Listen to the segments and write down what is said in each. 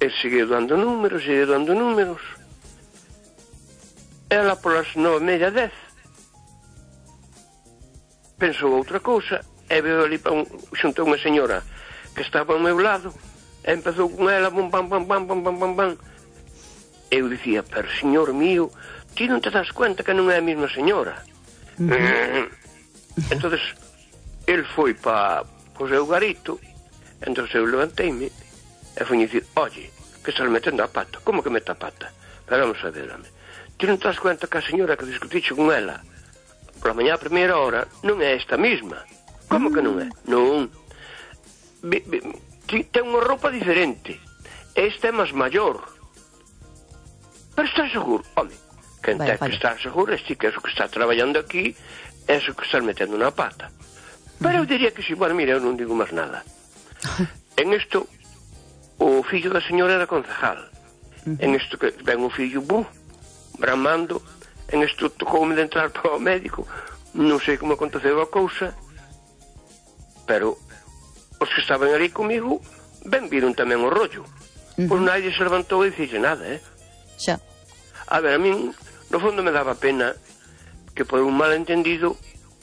El seguiu dando números. Ela polas 9:30, 10 pensou outra cousa e veo ali xunto a unha señora que estaba ao meu lado e empezou con ela bam, bam, bam, bam, bam, bam, bam, bam. Eu dicía, pero señor mío, ti non te das cuenta que non é a mesma señora? Entonces el foi para o seu garito. Entón eu levanteime e fui dicir, oye, que estás metendo a pata? Como que mete a pata? Pero vamos a ver, home, ti non te das cuenta que a señora que discutiche con ela pola mañá a primeira hora non é esta mesma? Como que non é? Non. Ten unha roupa diferente. Esta é máis maior. Pero estás seguro? Home, quen ten que estar seguro é que é o que está traballando aquí, é o que estás metendo na pata. Pero eu diría que si, bueno, mira, eu non digo máis nada. En isto, o fillo da señora era concejal. En isto que ven o fillo, bramando, en isto tocoume de entrar para o médico, non sei como aconteceu a cousa, pero os que estaban ali comigo ben viron tamén o rollo. Pois nadie se levantou e dixo nada, Xa. A ver, a min, no fondo me daba pena que por un malentendido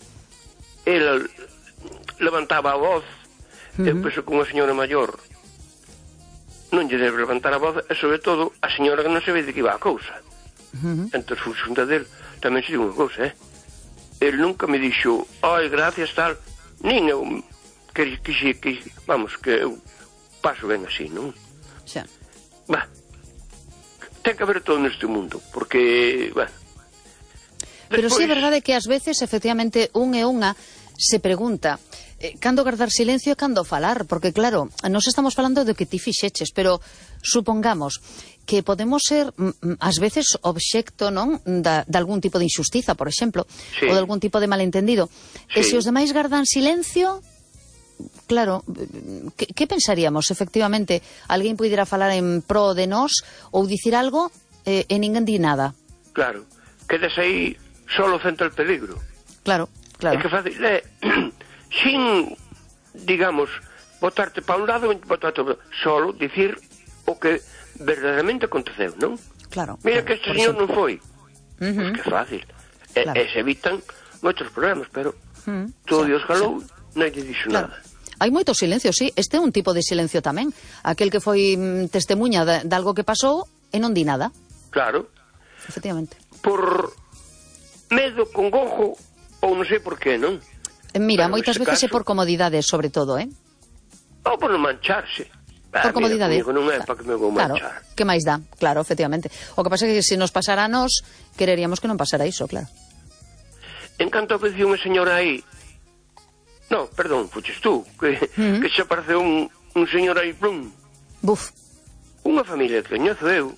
ele levantaba a voz, eu penso que unha señora maior non lle debe levantar a voz, e sobre todo a señora que non se ve de que iba a cousa. Entón, fui xunta del, tamén se digo unha cousa, el nunca me dixo, ai, gracias, tal, nin eu que vamos, que eu paso ben así, non? Xa. Bah, ten que haber todo neste mundo, porque, bueno. Pero sí é verdade que ás veces, efectivamente, un e unha se pregunta cando guardar silencio e cando falar, porque claro, nos estamos falando de que ti fixeches, pero supongamos que podemos ser ás veces obxecto, non, de algún tipo de injustiza, por exemplo, ou de algún tipo de malentendido. E se os demais gardan silencio, claro, que pensaríamos, efectivamente, alguén puidera falar en pro de nós ou dicir algo e ninguén di nada. Claro, quedes aí solo frente al peligro. Claro, claro. É que fácil é, sin, digamos, botarte para un lado e botarte para outro, solo dicir o que verdadeiramente aconteceu, non? Claro. Mira que este señor non foi. Pois que fácil. E se evitan moitos problemas, pero todo Dios galou, non lle dixo nada. Hai moito silencio, sí. Este é un tipo de silencio tamén. Aquel que foi testemunha de algo que pasou e non di nada. Claro. Efectivamente. Por medo, congojo, ou non sei por qué, non? Mira, moitas veces é por comodidade, sobre todo, ou por non mancharse. Por comodidade. Non é para que me vou manchar. Que máis dá, claro, efectivamente. O que pasa é que se nos pasara a nós, quereríamos que non pasara iso, claro. En canto apareceu unha señora aí, no, perdón, fuches tú, que se apareceu un señor aí, plum. Buf. Unha familia que coñezo eu,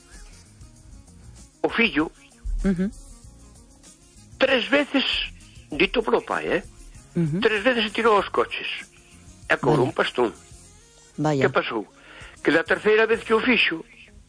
o fillo, 3 veces, dito polo pai, 3 veces se tirou aos coches, e cobrou un pastón. Vaya. Que pasou? Que da terceira vez que o fixo,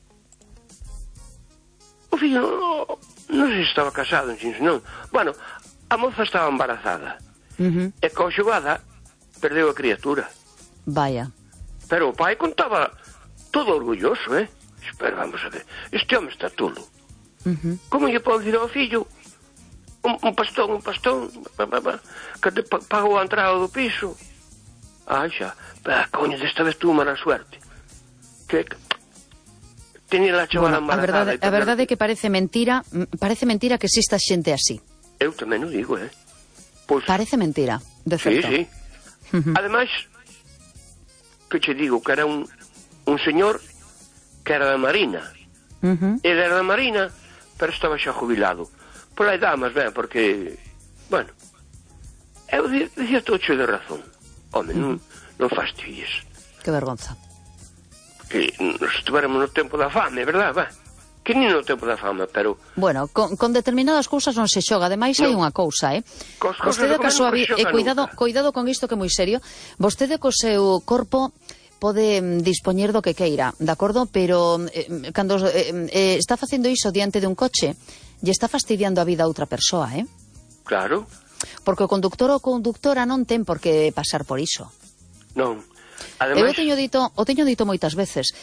o fillo non sei se estaba casado, non. Bueno, a moza estaba embarazada. E coa xogada perdeu a criatura. Vaya. Pero o pai contaba todo orgulloso, Pero vamos a ver, este home está tolo. Como lle pode dicir ao fillo un pastón, que te pagou a entrada do piso? Ai, xa, coño, desta vez tuvo mala suerte. Que tenía la chavala embarazada. A verdade é que parece mentira que exista xente así. Eu tamén o digo, Pois, parece mentira, de certo. Sí. Ademais, que che digo, que era un señor que era da Marina. Ele era da Marina, pero estaba xa jubilado. Por aí dá, mas ben, porque, bueno, eu dicía todo che de razón. Home, non fastidies. Que vergonza. Que nos estuveramos no tempo da fame, verdad? Que nin no tempo da fame, pero... Bueno, con determinadas cousas non se xoga. Ademais, hai unha cousa, Vostede cuidado con isto que é moi serio. Vostede co seu corpo pode dispoñer do que queira, de acordo? Pero cando está facendo iso diante dun coche, lle está fastidiando a vida a outra persoa, Claro. Porque o conductor ou conductora non ten por que pasar por iso. Non. Ademais, o teño dito moitas veces.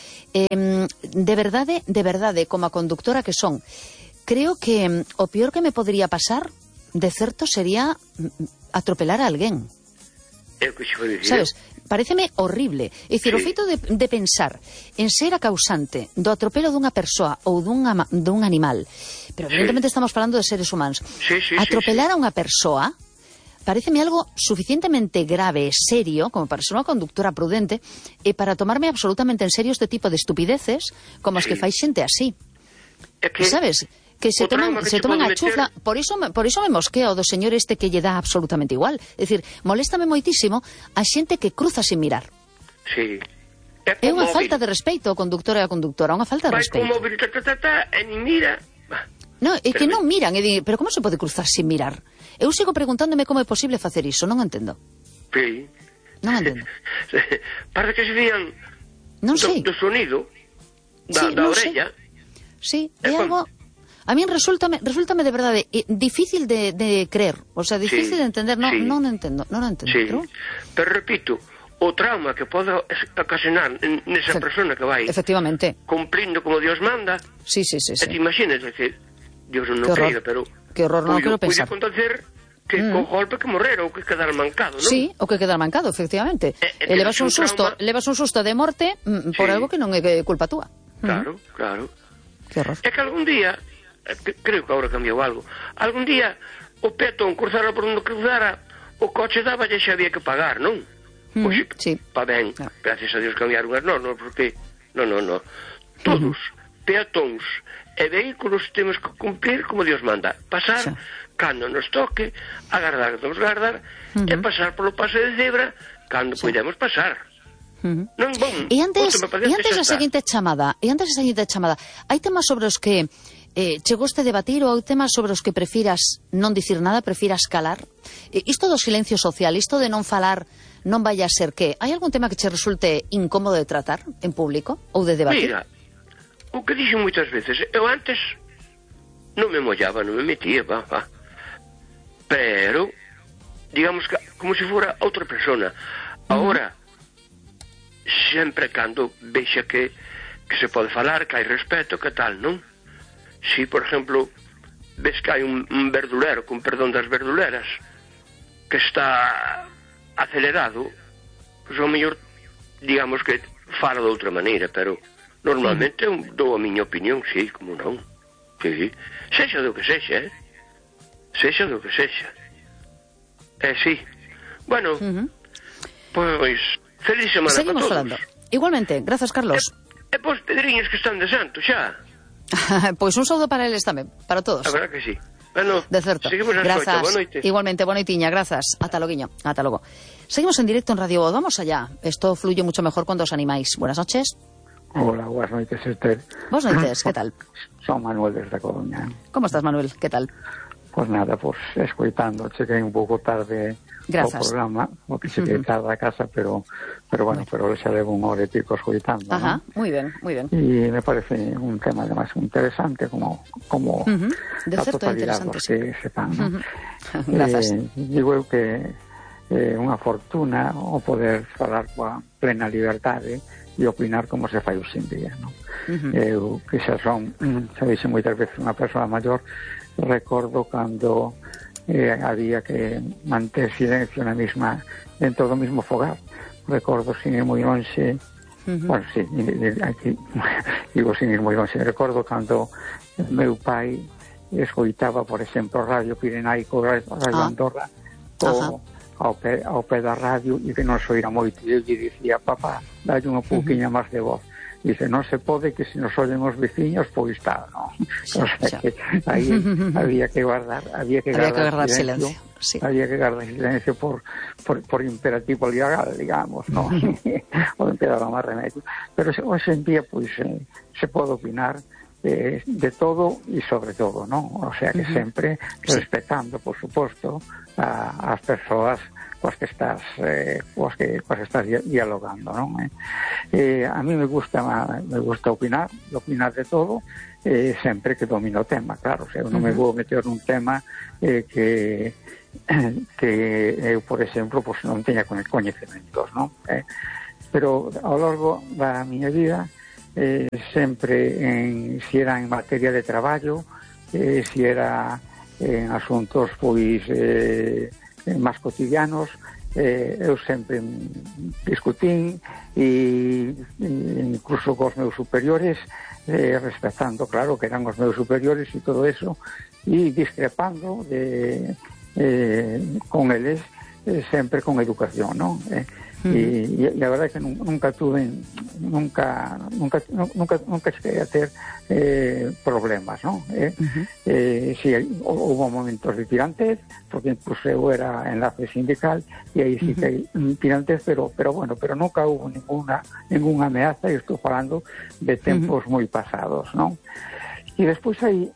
De verdade, como a conductora que son, creo que o peor que me podría pasar, de certo, sería atropelar a alguén. É o que xe foi dicir. Sabes? Paréceme horrible. É dicir, o feito de pensar en ser a causante do atropelo dunha persoa ou dun animal, pero evidentemente estamos falando de seres humanos. Atropelar a unha persoa paréceme algo suficientemente grave, serio, como para ser unha conductora prudente, e para tomarme absolutamente en serio este tipo de estupideces como as que fai xente así. Sabes? Que se toman a chufla. Por iso me mosqueo do señor este que lle dá absolutamente igual. É dicir, moléstame moitísimo a xente que cruza sin mirar. Sí. É unha falta de respeito ao conductor e a conductora, unha falta de respeito. Vai como móvil, e nin mira. No, é que non miran, pero como se pode cruzar sin mirar? Eu sigo preguntándome como é posible facer iso, non entendo. Sí. Non entendo. Parece que se fían do sonido da orella. Sí, é algo... A mí resúltame de verdade difícil de creer, o sea, difícil de entender, non entendo. Sí. Pero repito, o trauma que pode ocasionar nesa persona que vai cumplindo como Dios manda. Sí. E te imaginas que Dios non queira, pero que horror, non quero pensar. Puide acontecer que con golpe que morrer ou que quedar mancado, non? Sí, ou que quedar mancado, efectivamente. E levas un susto de morte por algo que non é culpa túa. Claro. Que horror. É que algún día, creo que agora cambiou algo, algún día o peatón cruzara por onde cruzara, o coche daba e xa había que pagar, non? Pois, pa ben, gracias a Dios cambiaron as normas, porque non. Todos, peatóns e vehículos, temos que cumplir como Dios manda. Pasar cando nos toque, agardar e pasar polo paso de cebra cando podemos pasar. Non, e antes a seguinte chamada, hai temas sobre os que che goste debatir ou temas sobre os que prefiras non dicir nada, prefiras calar? Isto do silencio social, isto de non falar, non vai a ser que hai algún tema que che resulte incómodo de tratar en público ou de debatir? Mira, o que dixo moitas veces, eu antes non me mollaba, non me metía, pero digamos que como se fora outra persona. Agora sempre cando vexa que se pode falar, que hai respeto, que tal, non? Si, por exemplo, ves que hai un verdulero, con perdón das verduleras, que está acelerado, pois ao mellor, digamos que fala de outra maneira, pero normalmente eu dou a miña opinión, sí, como non. Sí, sexa do que sexa, sexa do que sexa. Sí. Bueno, pois, feliz semana para todos. Seguimos falando. Igualmente, grazas, Carlos. E pois pedriños que están de santo, xa. Pois un saúdo para eles tamén, para todos. A verdad que sí. Bueno, de certo. Seguimos as grazas. 8, boa noite. Igualmente, boa noitiña, grazas. Ata loguiño, ata logo. Seguimos en directo en Radio Voz, vamos allá. Esto fluye mucho mejor cuando os animáis. Buenas noches. Hola, buenas noites, Esther. Buenas noites, ¿qué tal? Son Manuel desde A Coruña. ¿Cómo estás, Manuel? ¿Qué tal? Pues nada, escoitando, chequei un pouco tarde o programa, o que chequei tarde a casa, pero bueno, pero xa levo unha hora e pico escoitando. Ajá, ¿no? Muy bien. E me parece un tema además interesante, como de a certo totalidade dos que sepan, ¿no? Grazas. Digo eu que é unha fortuna o poder falar coa plena liberdade e opinar como se fai hoxe en día, ¿no? Eu, que xa dixen moitas veces unha persoa maior, recordo cando había que manter silencio dentro do mismo fogar. Recordo sin ir moi lonxe, bueno, sí, aquí digo sin ir moi lonxe, recordo cando meu pai escoitaba, por exemplo, Radio Pirenaico, Radio Andorra, ao pé da radio, e que non se oíra moito, e eu lle dicía: papá, dalle unha pouquiña máis de voz. Dice, non se pode, que se nos oyen os veciños, pois está, non? O sea que aí había que guardar silencio. Sí. Había que guardar silencio por imperativo legal, digamos, non? O quedaba máis remedio. Pero hoxe en día, pois, se pode opinar de todo e sobre todo, non? O sea que sempre respetando, por suposto, as persoas coas que estás dialogando, non? A mí me gusta opinar de todo, sempre que domino o tema, claro. O sea, eu non me vou meter nun tema que eu, por exemplo, pues non teña coñecementos, non? pero ao longo da miña vida sempre se era en materia de traballo, se era en asuntos pois máis cotidianos, eu sempre discutín e incluso cos meus superiores, respetando, claro, que eran os meus superiores e todo eso, e discrepando con eles, sempre con educación, non? E a verdade é que nunca cheguei a ter problemas, non? Si houve momentos de tirantez, porque incluso eu era enlace sindical e aí sí que hai tirantez, pero nunca houve ninguna ameaza, e estou falando de tempos moi pasados, non? E despois hai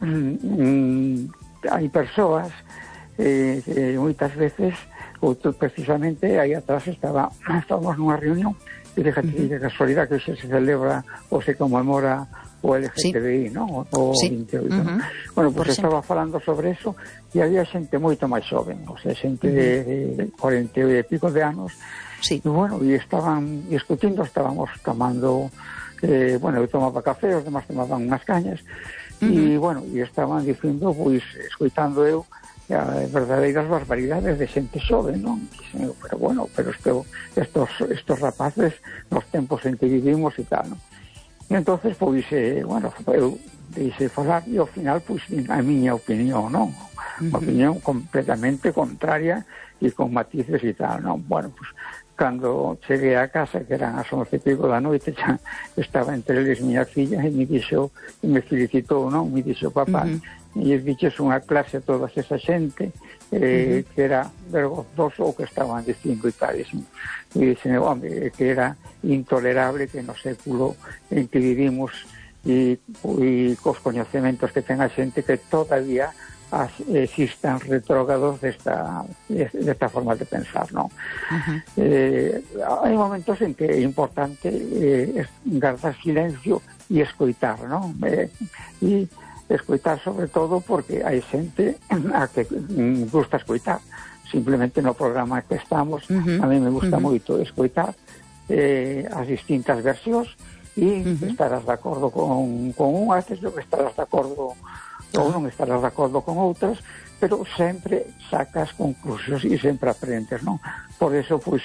persoas moitas veces, outro precisamente aí atrás estábamos nunha reunión e fíjate que casualidade que se celebra ou se conmemora o LGTBI, non? O 28. Bueno, pues estaba falando sobre eso e había xente moito máis xoven, o sea, xente de 40 e pico de anos, e bueno, e estaban discutindo, estábamos tomando, bueno, eu tomaba café, os demás tomaban unhas cañas, e bueno, e estaban dicindo, pois, escoitando eu, verdadeiras barbaridades de xente xoven, non? Pero bueno, estos rapaces nos tempos en que vivimos e tal, non? E entonces, pois, bueno, eu deixei falar e ao final, pois, a miña opinión, non? Uma opinión completamente contraria e con matices e tal, non? Bueno, pois, cando cheguei a casa, que eran as 11:30 da noite, xa estaba entre eles miña filla e me dixo, e me felicitou, non? Me dixo, papá, e diches unha clase a toda esa xente que era vergonzoso o que estaban dicindo e tal, e dixen, home, que era intolerable que no século en que vivimos e cos coñecementos que ten a xente, que todavía existan retrógrados desta forma de pensar, non? Hai momentos en que é importante guardar silencio e escoitar, non? E escoitar sobre todo porque hai xente a que gusta escoitar. Simplemente no programa que estamos, a mí me gusta moito escoitar as distintas versións e estarás de acordo con unhas, que estarás de acordo ou non estarás de acordo con outras, pero sempre sacas conclusións e sempre aprendes, non? Por eso, pois,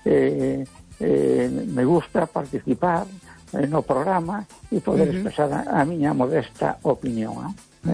me gusta participar no programa e poder expresar a miña modesta opinión, non?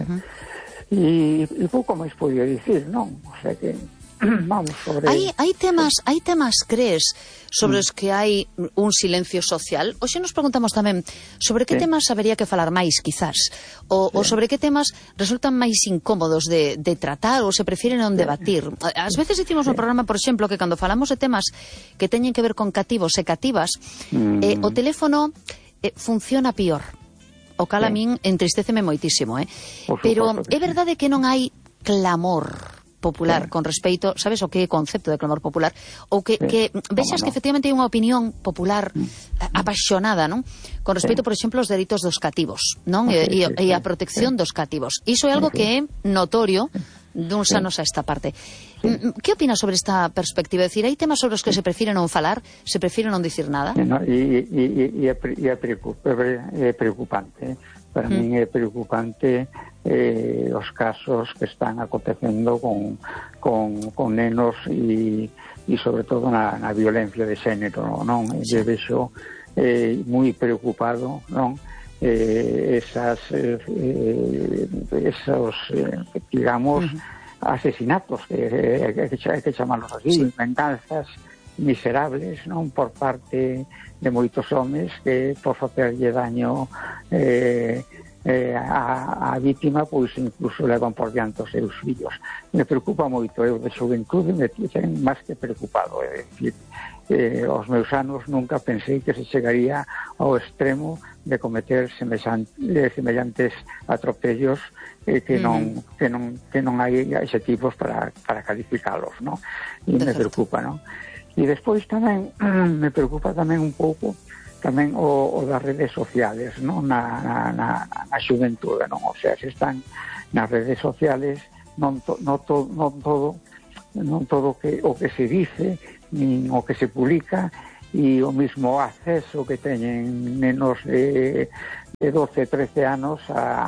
E pouco máis podía dicir, non? O sea que vamos sobre... Hai temas, crees, sobre os que hai un silencio social? Hoxe nos preguntamos tamén sobre que temas habería que falar máis, quizás, ou sobre que temas resultan máis incómodos de tratar ou se prefiren non debatir. Ás veces dicimos no programa, por exemplo, que cando falamos de temas que teñen que ver con cativos e cativas, o teléfono funciona pior. O cal a min entristeceme moitísimo, pero é verdade que non hai clamor popular con respecto, sabes o que é o concepto de clamor popular, ou que vexas que efectivamente hai unha opinión popular apaixonada, non? Con respecto, por exemplo, aos dereitos dos cativos, non? E a protección dos cativos. Iso é algo que é notorio duns anos a esta parte. Que opinas sobre esta perspectiva? É dicir, hai temas sobre os que se prefire non falar, se prefire non dicir nada? E é preocupante. Para min é preocupante os casos que están acontecendo con nenos e sobre todo na violencia de xénero, non? Eu vexo moi preocupado, non? Esos digamos asesinatos que chamarlos así, venganzas miserables, non, por parte de moitos homes que por facerlle daño a vítima, pois incluso levan por diante os seus fillos. Me preocupa moito, eu de xuventude me ten máis que preocupado, é dicir, aos meus anos nunca pensei que se chegaría ao extremo de cometer semellantes atropellos que non hai adxetivos para calificalos, non? E me preocupa, non? E despois tamén me preocupa tamén un pouco tamén o das redes sociales, non? Na xuventude, non? O sea, se están nas redes sociales non todo o que se dice nin o que se publica e o mismo acceso que teñen nenos de 12, 13 anos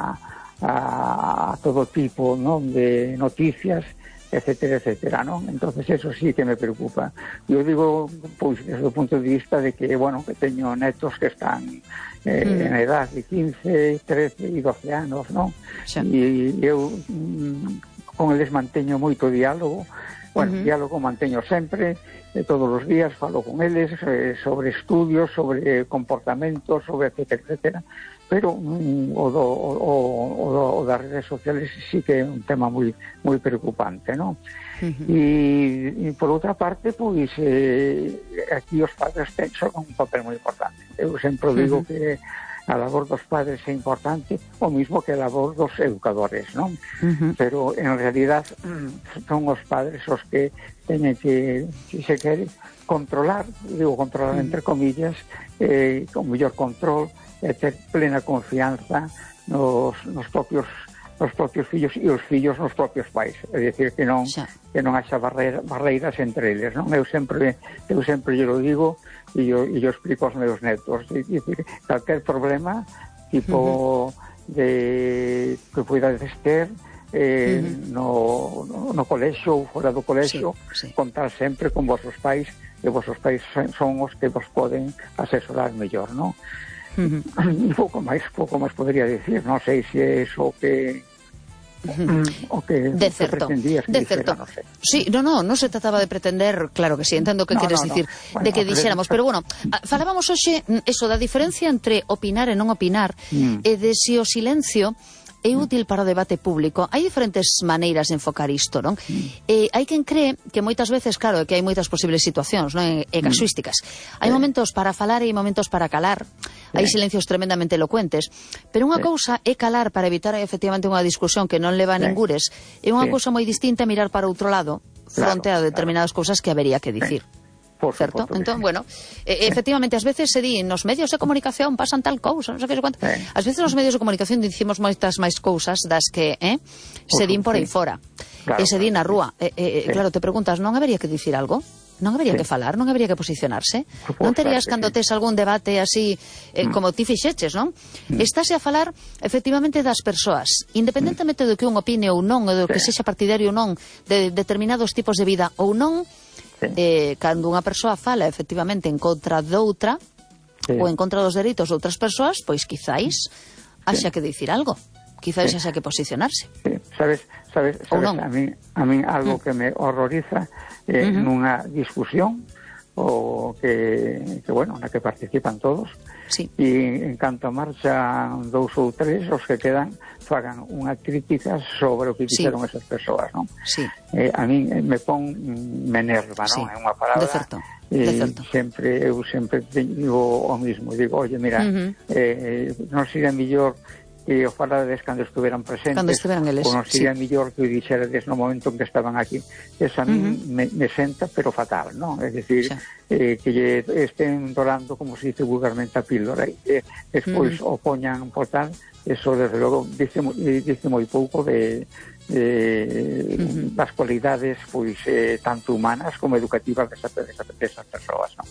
a todo tipo, non, de noticias, etcétera, etcétera, non? Entonces eso sí que me preocupa. Eu digo, pois, desde o punto de vista de que, bueno, que teño netos que están en edad de 15, 13 e 12 anos, non? Sí. E eu con eles manteño moito diálogo. Bueno, diálogo manteño sempre, todos os días falo con eles sobre estudios, sobre comportamentos, sobre etcétera, etcétera. Pero o das redes sociales sí que é un tema moi preocupante, non? E por outra parte, pois aquí os padres son un papel moi importante. Eu sempre digo que a labor dos padres é importante, o mismo que a labor dos educadores, non? Pero en realidad son os padres os que teñen que, se se quere, controlar, digo controlar entre comillas, con mellor control, e ter plena confianza nos propios fillos e os fillos nos propios pais, é dicir que non haxa barreiras entre eles, non? Eu sempre yo digo e yo explico aos meus netos, é dicir, calquer problema tipo de que poidades ter no colexo ou fora do colexo, contar sempre con vosos pais, e vosos pais son os que vos poden asesorar mellor, non? Pouco máis podría decir, non sei se é iso que de certo. No sé. Sí, non se trataba de pretender, claro que sí, entendo que queres dicir, bueno, de que dixéramos, pero bueno, falábamos hoxe eso da diferencia entre opinar e non opinar, e de se o silencio é útil para o debate público. Hai diferentes maneiras de enfocar isto, non? Hai quen cree que moitas veces, claro, que hai moitas posibles situacións, non? E casuísticas. Hai momentos para falar e hai momentos para calar. Hai silencios tremendamente elocuentes. Pero unha cousa é calar para evitar efectivamente unha discusión que non leva a ningures, e unha cousa moi distinta é mirar para outro lado, fronte a determinadas cousas que habería que dicir. Certo? Entón, bueno, efectivamente, ás veces se di nos medios de comunicación pasan tal cousa, non sei que cuánto. Ás veces nos medios de comunicación dicimos moitas máis cousas das que se din por aí fora. E se di na rúa. Claro, te preguntas, non habería que dicir algo? Non habería que falar? Non habería que posicionarse? Non terías cando tes algún debate así como ti fixeches, non? Estáse a falar efectivamente das persoas, independentemente do que un opine ou non, ou do que sexa partidario ou non de determinados tipos de vida ou non. Cando unha persoa fala efectivamente en contra doutra ou en contra dos dereitos de outras persoas, pois quizáis haxa que dicir algo, quizáis haxa que posicionarse. Sabes, a mí algo que me horroriza nunha discusión o que bueno, na que participan todos, e en canto marchan 2 ou 3, os que quedan fagan unha crítica sobre o que dixeron esas persoas, non? A mí me enerva, non? É unha palabra. De certo. Eu sempre digo o mismo, digo, oye, mira, non sería mellor que o falades cando estuveran presentes, ou non sería mellor que o dixerades no momento en que estaban aquí. Eso a mí me senta, pero fatal, non? É dicir, que lle estén dorando, como se dice vulgarmente, a píldora, e despois o poñan por tal. Eso, desde logo, dice moi pouco das cualidades, pois, tanto humanas como educativas desas persoas, non?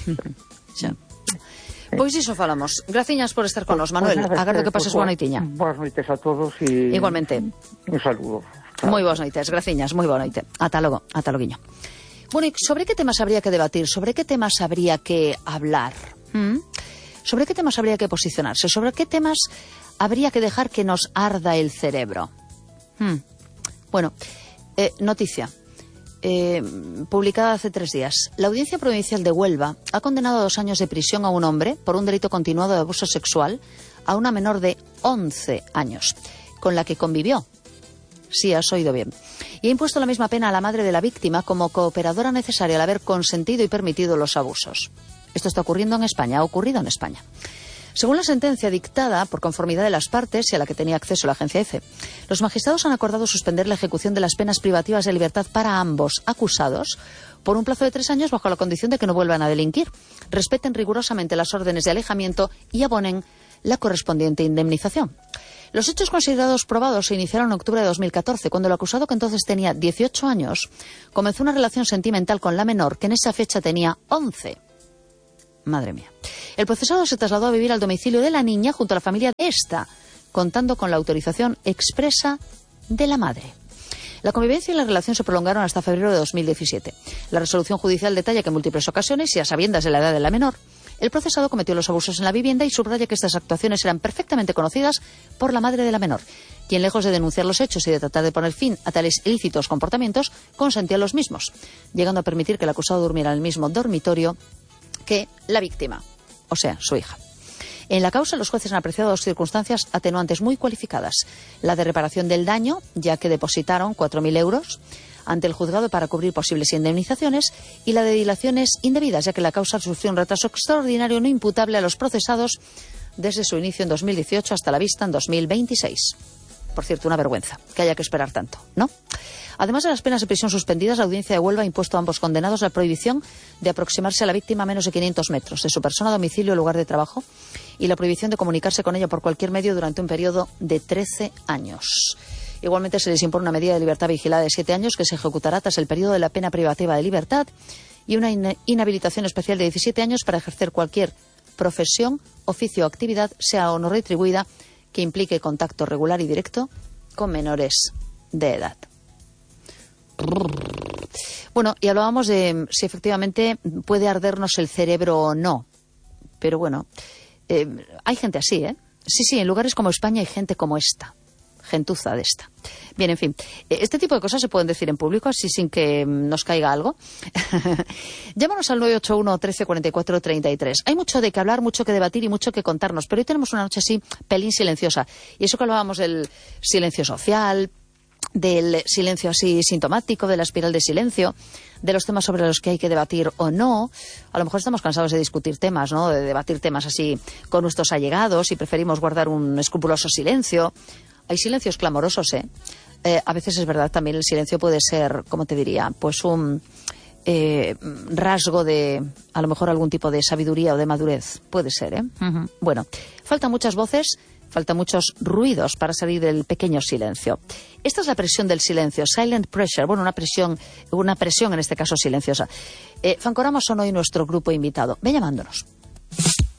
Pois iso falamos. Graciñas por estar con nos, Manuel. Agardo que pases boa noitiña. Boas noites a todos e... Igualmente. Un saludo. Moi boas noites, graciñas, moi boa noite. Ata loguiño. Bueno, sobre que temas habría que debatir? Sobre que temas habría que hablar? Sobre que temas habría que posicionarse? Sobre que temas habría que dejar que nos arda el cerebro? Bueno, noticia. Publicada hace 3 días. La Audiencia Provincial de Huelva ha condenado a 2 años de prisión a un hombre por un delito continuado de abuso sexual a una menor de 11 años, con la que convivió. Sí, has oído bien. Y ha impuesto la misma pena a la madre de la víctima como cooperadora necesaria al haber consentido y permitido los abusos. Esto está ocurriendo en España, ha ocurrido en España. Según la sentencia dictada por conformidad de las partes y a la que tenía acceso la agencia EFE, los magistrados han acordado suspender la ejecución de las penas privativas de libertad para ambos acusados por un plazo de 3 años bajo la condición de que no vuelvan a delinquir, respeten rigurosamente las órdenes de alejamiento y abonen la correspondiente indemnización. Los hechos considerados probados se iniciaron en octubre de 2014, cuando el acusado, que entonces tenía 18 años, comenzó una relación sentimental con la menor, que en esa fecha tenía 11. Madre mía. El procesado se trasladó a vivir al domicilio de la niña junto a la familia de esta, contando con la autorización expresa de la madre. La convivencia y la relación se prolongaron hasta febrero de 2017. La resolución judicial detalla que en múltiples ocasiones, y a sabiendas de la edad de la menor, el procesado cometió los abusos en la vivienda y subraya que estas actuaciones eran perfectamente conocidas por la madre de la menor, quien, lejos de denunciar los hechos y de tratar de poner fin a tales ilícitos comportamientos, consentía los mismos, llegando a permitir que el acusado durmiera en el mismo dormitorio que la víctima, o sea, su hija. En la causa, los jueces han apreciado dos circunstancias atenuantes muy cualificadas. La de reparación del daño, ya que depositaron 4.000 euros ante el juzgado para cubrir posibles indemnizaciones, y la de dilaciones indebidas, ya que la causa sufrió un retraso extraordinario no imputable a los procesados desde su inicio en 2018 hasta la vista en 2026. Por cierto, una vergüenza que haya que esperar tanto, ¿no? Además de las penas de prisión suspendidas, la Audiencia de Huelva ha impuesto a ambos condenados la prohibición de aproximarse a la víctima a menos de 500 metros de su persona, domicilio o lugar de trabajo, y la prohibición de comunicarse con ella por cualquier medio durante un periodo de 13 años. Igualmente se les impone una medida de libertad vigilada de 7 años que se ejecutará tras el periodo de la pena privativa de libertad y una inhabilitación especial de 17 años para ejercer cualquier profesión, oficio o actividad, sea o no retribuida, que implique contacto regular y directo con menores de edad. Bueno, y hablábamos de si efectivamente puede ardernos el cerebro o no. Pero bueno, hay gente así, ¿eh? Sí, en lugares como España hay gente como esta. Gentuza de esta. Bien, en fin, este tipo de cosas se pueden decir en público así sin que nos caiga algo. Llámanos al 981 13 44 33. Hay mucho de qué hablar, mucho que debatir y mucho que contarnos, pero hoy tenemos una noche así pelín silenciosa. Y eso que hablábamos del silencio social, del silencio así sintomático, de la espiral de silencio, de los temas sobre los que hay que debatir o no. A lo mejor estamos cansados de discutir temas, ¿no? De debatir temas así con nuestros allegados y preferimos guardar un escrupuloso silencio. Hay silencios clamorosos, ¿eh? A veces es verdad, también el silencio puede ser, ¿cómo te diría? Pues un rasgo de, a lo mejor, algún tipo de sabiduría o de madurez. Puede ser, ¿eh? Uh-huh. Bueno, faltan muchas voces, faltan muchos ruidos para salir del pequeño silencio. Esta es la presión del silencio, silent pressure. Bueno, una presión en este caso silenciosa. Fancorama son hoy nuestro grupo invitado. Ve llamándonos.